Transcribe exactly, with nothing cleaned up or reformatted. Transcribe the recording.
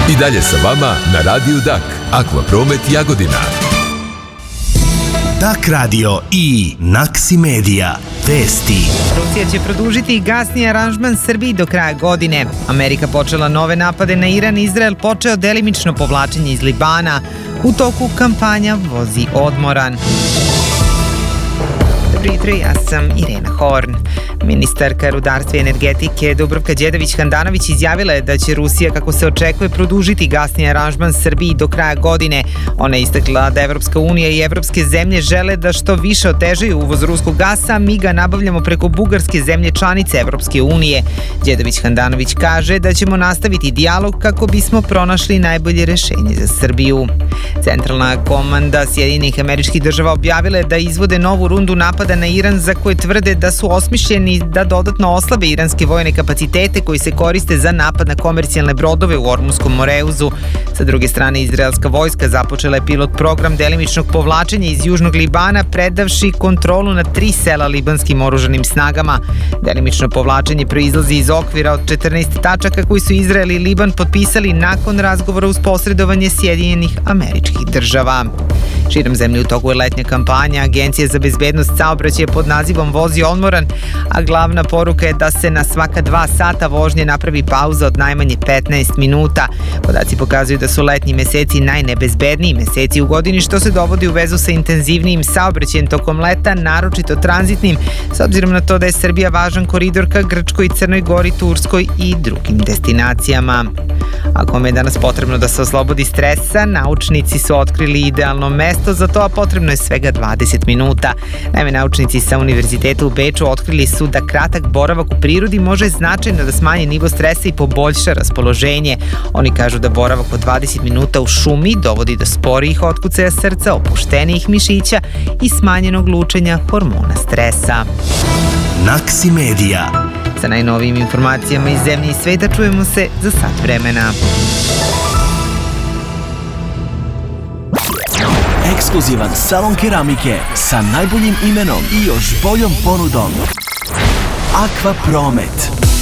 I dalje sa vama na Radiju Dak, Akvapromet Jagodina. Dak radio i Naksi Media. Vesti. Rusija će produžiti gasni aranžman Srbiji do kraja godine. Amerika počela nove napade na Iran, Izrael počeo delimično povlačenje iz Libana. U toku kampanja vozi odmoran. Dobro jutro, ja sam Irena Horn. Ministarka rudarstva i energetike Dubravka Đedović-Handanović izjavila je da će Rusija, kako se očekuje, produžiti gasni aranžman Srbiji do kraja godine. Ona je istakla da Evropska unija i evropske zemlje žele da što više otežaju uvoz ruskog gasa, a mi ga nabavljamo preko bugarske zemlje članice Evropske unije. Đedović-Handanović kaže da ćemo nastaviti dijalog kako bismo pronašli najbolje rešenje za Srbiju. Centralna komanda Sjedinjenih Američkih Država objavila je da izvode novu rundu napada na Iran za koje tvrde da su osmišljeni da dodatno oslabe iranske vojne kapacitete koji se koriste za napad na komercijalne brodove u Ormunskom Moreuzu. Sa druge strane, izraelska vojska započela je pilot program delimičnog povlačenja iz južnog Libana, predavši kontrolu na tri sela libanskim oružanim snagama. Delimično povlačenje proizlazi iz okvira od četrnaest tačaka koji su Izrael i Liban potpisali nakon razgovora uz posredovanje Sjedinjenih Američkih Država. Širom zemlje u toku je letnja kampanja. Agencija za bezbednost saobraćaja pod nazivom Vozi odmoran, a glavna poruka je da se na svaka dva sata vožnje napravi pauza od najmanje petnaest minuta. Podaci pokazuju da su letnji meseci najnebezbedniji meseci u godini, što se dovodi u vezu sa intenzivnijim saobraćajem tokom leta, naročito tranzitnim, s obzirom na to da je Srbija važan koridor ka Grčkoj, Crnoj Gori, Turskoj i drugim destinacijama. Ako vam je danas potrebno da se oslobodi stresa, naučnici su otkrili idealno mesto za to, a potrebno je svega dvadeset minuta. Naime, naučnici sa Univerziteta u Beču otkrili su da kratak boravak u prirodi može značajno da smanji nivo stresa i poboljša raspoloženje. Oni kažu da boravak od dvadeset minuta u šumi dovodi do sporijih otkucaja srca, opuštenijih mišića i smanjenog lučenja hormona stresa. Naksi Media. Sa najnovijim informacijama iz zemlje i sveta čujemo se za sat vremena. Ekskluzivan salon keramike sa najboljim imenom i još boljom ponudom. Akvapromet.